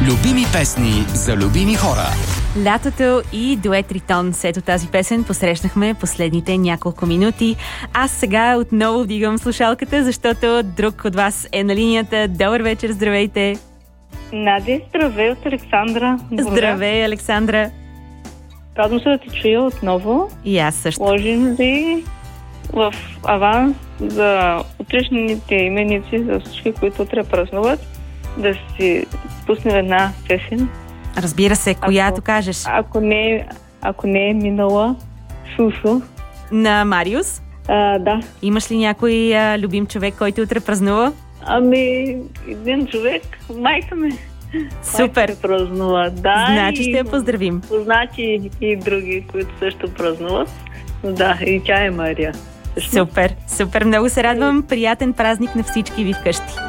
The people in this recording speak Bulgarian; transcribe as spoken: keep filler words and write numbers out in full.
Любими песни за любими хора. Лятото и дует Ритон. Ето тази песен посрещнахме последните няколко минути. Аз сега отново вдигам слушалката, защото друг от вас е на линията. Добър вечер, здравейте! Надя, здравей от Александра. Здравей, Александра! Радвам се да те чуя отново. И аз също. Сложим ли в аванс за утрешните именици, за всички, които утре празнуват, да си пуснем една песен. Разбира се, която ако, кажеш. Ако не, ако не е минала, Сусо. На Мариус? А, да. Имаш ли някой а, любим човек, който утре празнува? Ами, един човек, майка ми. Супер. Майка празнува, да. Значи ще я поздравим. Познати и други, които също празнуват. Да, и тя е Мария. Супер, супер. Много се радвам. Приятен празник на всички ви вкъщи.